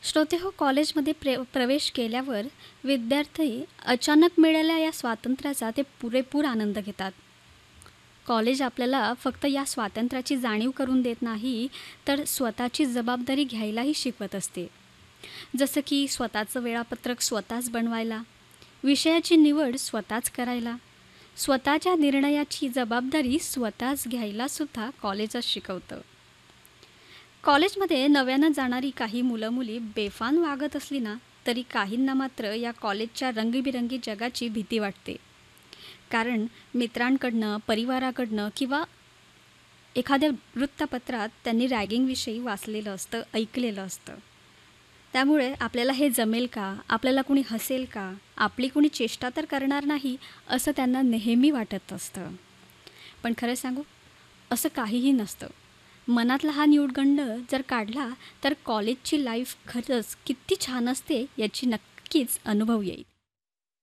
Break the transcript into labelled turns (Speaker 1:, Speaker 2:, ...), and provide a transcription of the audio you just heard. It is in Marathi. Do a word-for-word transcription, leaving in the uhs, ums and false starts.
Speaker 1: श्रोते हो, कॉलेजमध्ये प्रे प्रवेश केल्यावर विद्यार्थी अचानक मिळालेल्या या स्वातंत्र्याचा ते पुरेपूर आनंद घेतात. कॉलेज आपल्याला फक्त या स्वातंत्र्याची जाणीव करून देत नाही, तर स्वतःची जबाबदारी घ्यायलाही शिकवत असते. जसं की स्वतःचं वेळापत्रक स्वतःच बनवायला, विषयाची निवड स्वतःच करायला, स्वतःच्या निर्णयाची जबाबदारी स्वतःच घ्यायला सुद्धा कॉलेजच शिकवतं. कॉलेजमध्ये नव्यानं जाणारी काही मुलं मुली बेफाम वागत असली ना, तरी काहींना मात्र या कॉलेजच्या रंगीबिरंगी जगाची भीती वाटते. कारण मित्रांकडनं, परिवाराकडनं किंवा एखाद्या वृत्तपत्रात त्यांनी रॅगिंगविषयी वाचलेलं असतं, ऐकलेलं असतं. त्यामुळे आपल्याला हे जमेल का? आपल्याला कुणी हसेल का? आपली कुणी चेष्टा तर करणार नाही, असं त्यांना नेहमी वाटत असतं. पण खरं सांगू, असं काहीही नसतं. मनातला हा न्यूनगंड जर काढला, तर कॉलेजची लाईफ खरंच किती छान असते याची नक्कीच अनुभव येईल.